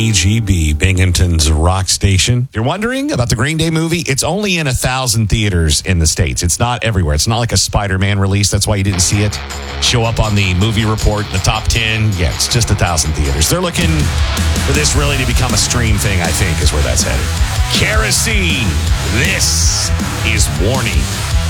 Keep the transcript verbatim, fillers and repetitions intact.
E G B, Binghamton's rock station. If you're wondering about the Green Day movie, it's only in a thousand theaters in the States. It's not everywhere. It's not like a Spider-Man release. That's why you didn't see it show up on the movie report, the top ten. Yeah, it's just a thousand theaters. They're looking for this really to become a stream thing, I think, is where that's headed. Kerosene. This is Warning.